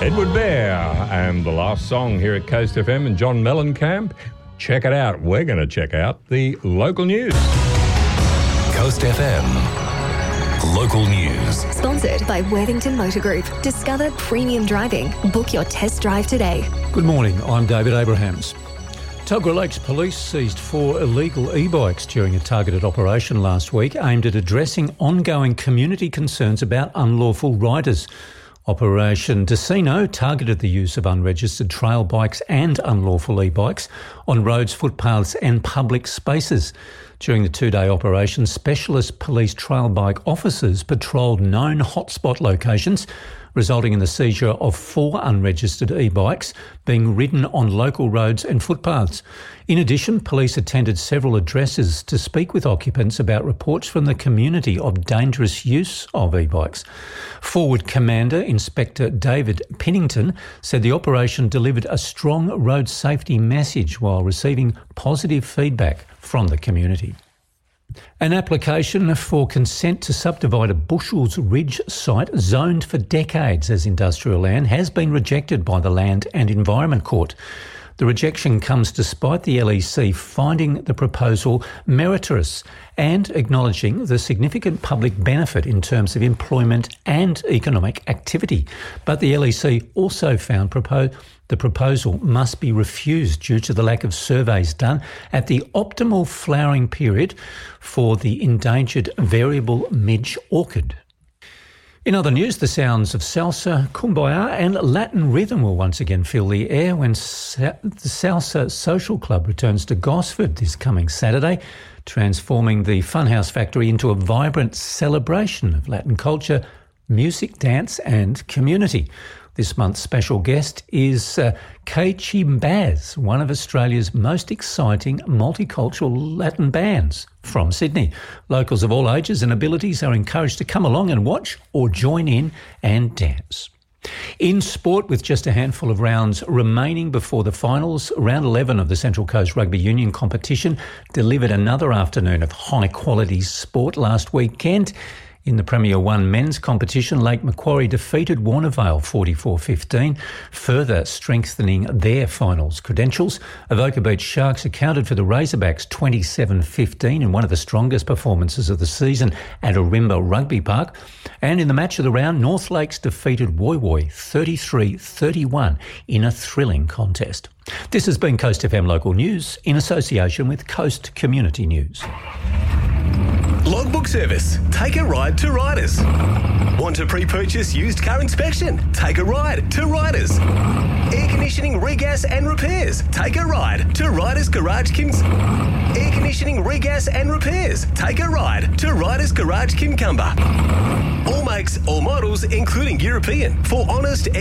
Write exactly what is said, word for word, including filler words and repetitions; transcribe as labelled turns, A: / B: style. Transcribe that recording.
A: Edward Bear and the last song here at Coast F M and John Mellencamp. Check it out. We're going to check out the local news.
B: Coast F M. Local news.
C: Sponsored by Worthington Motor Group. Discover premium driving. Book your test drive today.
D: Good morning, I'm David Abrahams. Tuggerah Lakes Police seized four illegal e-bikes during a targeted operation last week aimed at addressing ongoing community concerns about unlawful riders. Operation Decino targeted the use of unregistered trail bikes and unlawful e-bikes on roads, footpaths and public spaces. During the two-day operation, specialist police trail bike officers patrolled known hotspot locations, resulting in the seizure of four unregistered e-bikes being ridden on local roads and footpaths. In addition, police attended several addresses to speak with occupants about reports from the community of dangerous use of e-bikes. Forward Commander Inspector David Pinnington said the operation delivered a strong road safety message while receiving positive feedback from the community. An application for consent to subdivide a Bushells Ridge site zoned for decades as industrial land has been rejected by the Land and Environment Court. The rejection comes despite the L E C finding the proposal meritorious and acknowledging the significant public benefit in terms of employment and economic activity. But the L E C also found proposed the proposal must be refused due to the lack of surveys done at the optimal flowering period for the endangered variable midge orchid. In other news, the sounds of salsa, kumbaya and Latin rhythm will once again fill the air when Sa- the Salsa Social Club returns to Gosford this coming Saturday, transforming the Funhouse Factory into a vibrant celebration of Latin culture, music, dance and community. This month's special guest is uh, Kay Chimbaz, one of Australia's most exciting multicultural Latin bands from Sydney. Locals of all ages and abilities are encouraged to come along and watch or join in and dance. In sport, with just a handful of rounds remaining before the finals, round eleven of the Central Coast Rugby Union competition delivered another afternoon of high-quality sport last weekend. In the Premier One men's competition, Lake Macquarie defeated Warnervale forty-four fifteen, further strengthening their finals credentials. Avoca Beach Sharks accounted for the Razorbacks twenty-seven fifteen in one of the strongest performances of the season at Ourimbah Rugby Park. And in the match of the round, North Lakes defeated Woy Woy thirty-three thirty-one in a thrilling contest. This has been Coast F M Local News in association with Coast Community News.
E: Logbook Service. Take a ride to Riders. Want to pre-purchase used car inspection? Take a ride to Riders. Air conditioning, regas and repairs? Take a ride to Riders Garage Kins. Air conditioning, regas and repairs? Take a ride to Riders Garage Kincumber. All makes, all models, including European, for honest